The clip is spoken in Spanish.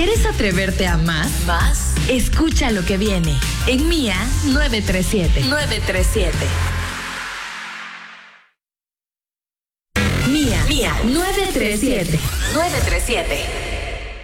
¿Quieres atreverte a más? ¿Más? Escucha lo que viene en Mía 937. 937. Mía 937. 937.